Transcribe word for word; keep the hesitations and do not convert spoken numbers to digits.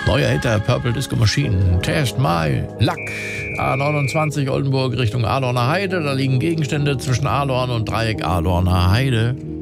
Neuer Hit der Purple Disco Machine. Test My Luck. A neunundzwanzig Oldenburg Richtung Adorner Heide. Da liegen Gegenstände zwischen Adorn und Dreieck Adorner Heide.